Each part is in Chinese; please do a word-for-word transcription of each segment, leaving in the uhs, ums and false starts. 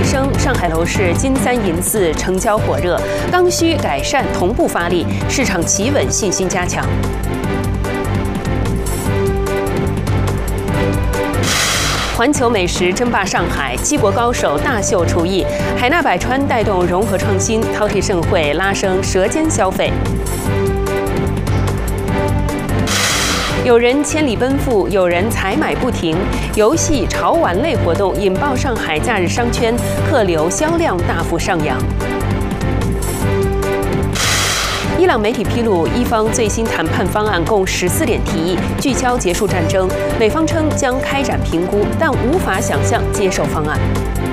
提升，上海楼市金三银四成交火热，刚需改善同步发力，市场企稳，信心加强。环球美食争霸上海，七国高手大秀厨艺，海纳百川带动融合创新，饕餮盛会拉升舌尖消费。有人千里奔赴，有人采买不停。游戏、潮玩类活动引爆上海假日商圈，客流销量大幅上扬。伊朗媒体披露，伊方最新谈判方案共十四点提议，聚焦结束战争。美方称将开展评估，但无法想象接受方案。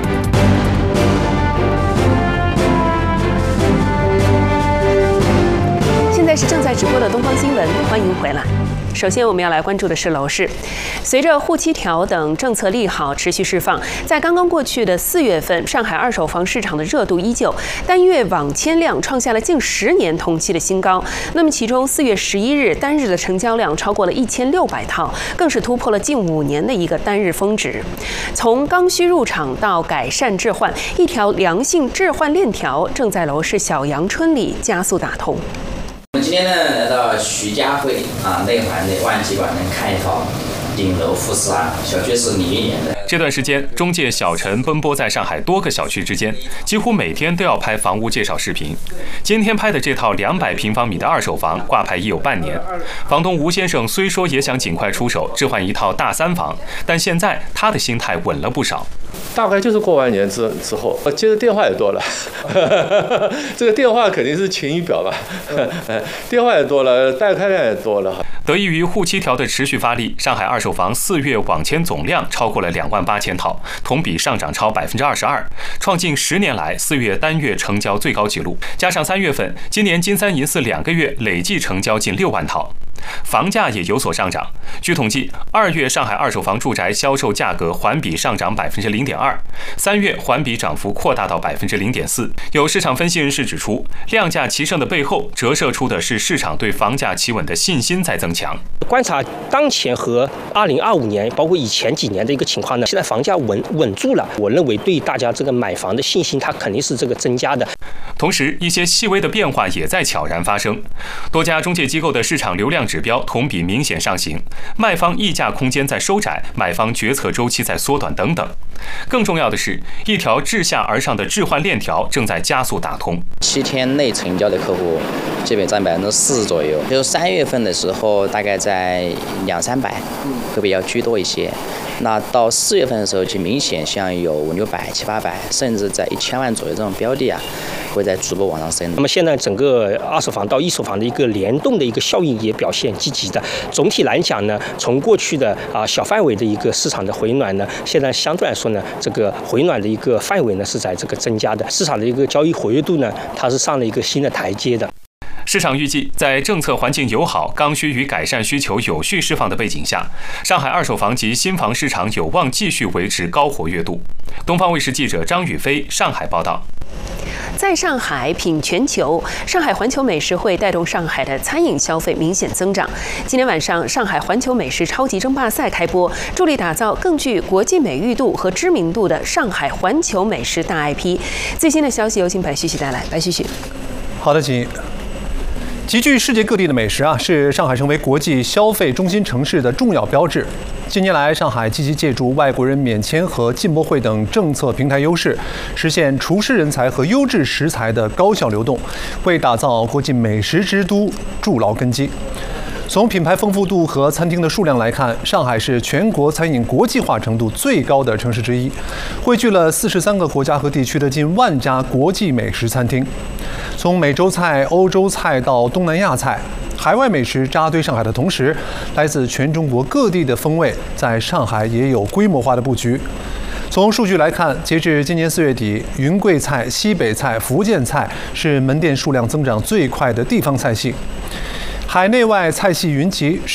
现在是正在直播的东方新闻，欢迎回来。首先，我们要来关注的是楼市。随着沪七条等政策利好持续释放，在刚刚过去的四月份，上海二手房市场的热度依旧，单月网签量创下了近十年同期的新高。那么，其中四月十一日单日的成交量超过了一千六百套，更是突破了近五年的一个单日峰值。从刚需入场到改善置换，一条良性置换链条正在楼市小阳春里加速打通。 我们今天呢来到徐家汇啊内环的万集馆，能看一套顶楼复式啊，小区是零一年的。 这段时间，中介小陈奔波在上海多个小区之间，几乎每天都要拍房屋介绍视频。今天拍的这套两百平方米的二手房挂牌已有半年，房东吴先生虽说也想尽快出手置换一套大三房，但现在他的心态稳了不少。 大概就是过完年之之后，接的电话也多了，这个电话肯定是晴雨表吧，电话也多了，带开量也多了。 得益于沪七条的持续发力，上海二手房四月网签总量超过了两万八千套，同比上涨超百分之二十二，创近十年来四月单月成交最高纪录。加上三月份，今年金三银四两个月累计成交近六万套。房价也有所上涨。据统计，二月上海二手房住宅销售价格环比上涨百分之零点二，三月环比涨幅扩大到百分之零点四。有市场分析人士指出，量价齐升的背后，折射出的是市场对房价企稳的信心在增强。 观察当前和二零二五年，包括以前几年的一个情况呢，现在房价稳稳住了，我认为对大家这个买房的信心，它肯定是这个增加的。 同时，一些细微的变化也在悄然发生。多家中介机构的市场流量指标同比明显上行，卖方议价空间在收窄，买方决策周期在缩短等等。更重要的是，一条自下而上的置换链条正在加速打通。 七天内成交的客户基本占百分之四十左右，就是三月份的时候大概在两三百，会比较居多一些。那到四月份的时候，就明显像有五六百、七八百，甚至在一千万左右这种标的啊，会在逐步往上升。 那么现在整个二手房到一手房的一个联动的一个效应也表现积极的。总体来讲呢，从过去的啊小范围的一个市场的回暖呢，现在相对来说呢，这个回暖的一个范围呢是在这个增加的，市场的一个交易活跃度呢，它是上了一个新的台阶的。 市场预计，在政策环境友好、刚需与改善需求有序释放的背景下，上海二手房及新房市场有望继续维持高活跃度。东方卫视记者张宇飞上海报道。 在上海品全球，上海环球美食会带动上海的餐饮消费明显增长。今天晚上，上海环球美食超级争霸赛开播，助力打造更具国际美誉度和知名度的上海环球美食大 I P。最新的消息有请白旭旭带来。白旭旭， 好的，请。集聚世界各地的美食啊，是上海成为国际消费中心城市的重要标志。近年来，上海积极借助外国人免签和进博会等政策平台优势，实现厨师人才和优质食材的高效流动，为打造国际美食之都筑牢根基。从品牌丰富度和餐厅的数量来看，上海是全国餐饮国际化程度最高的城市之一，汇聚了四十三个国家和地区的近万家国际美食餐厅。从美洲菜、欧洲菜到东南亚菜，海外美食扎堆上海的同时，来自全中国各地的风味在上海也有规模化的布局。从数据来看，截至今年四月底，云贵菜、西北菜、福建菜是门店数量增长最快的地方菜系。海内外菜系云集。